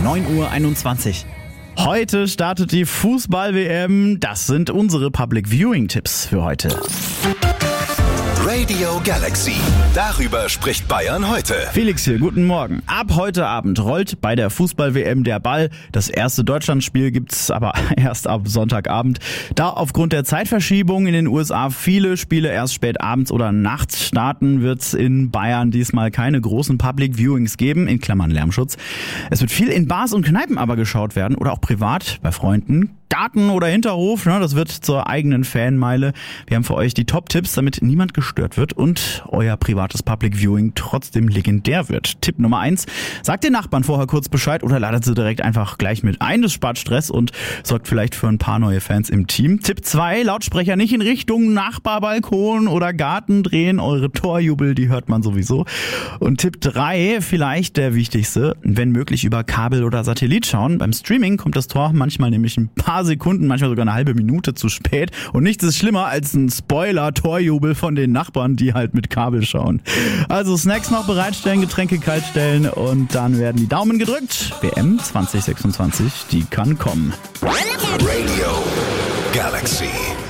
9:21 Uhr. Heute startet die Fußball-WM. Das sind unsere Public Viewing-Tipps für heute. Radio Galaxy. Darüber spricht Bayern heute. Felix hier, guten Morgen. Ab heute Abend rollt bei der Fußball-WM der Ball. Das erste Deutschlandspiel gibt's aber erst ab Sonntagabend. Da aufgrund der Zeitverschiebung in den USA viele Spiele erst spät abends oder nachts starten, wird's in Bayern diesmal keine großen Public Viewings geben, in Klammern Lärmschutz. Es wird viel in Bars und Kneipen aber geschaut werden oder auch privat bei Freunden. Garten oder Hinterhof, das wird zur eigenen Fanmeile. Wir haben für euch die Top-Tipps, damit niemand gestört wird und euer privates Public Viewing trotzdem legendär wird. Tipp Nummer 1, sagt den Nachbarn vorher kurz Bescheid oder ladet sie direkt einfach gleich mit ein. Das spart Stress und sorgt vielleicht für ein paar neue Fans im Team. Tipp 2, Lautsprecher nicht in Richtung Nachbarbalkon oder Garten drehen. Eure Torjubel, die hört man sowieso. Und Tipp 3, vielleicht der wichtigste, wenn möglich über Kabel oder Satellit schauen. Beim Streaming kommt das Tor manchmal nämlich ein paar Sekunden, manchmal sogar eine halbe Minute zu spät. Und nichts ist schlimmer als ein Spoiler-Torjubel von den Nachbarn, die halt mit Kabel schauen. Also Snacks noch bereitstellen, Getränke kaltstellen und dann werden die Daumen gedrückt. WM 2026, die kann kommen. Radio Galaxy.